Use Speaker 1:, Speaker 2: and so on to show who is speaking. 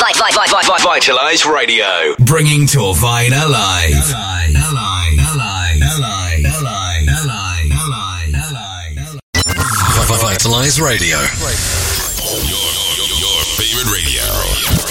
Speaker 1: Vitalize Radio, bringing Torvine alive. Vitalize Radio. Your favorite radio.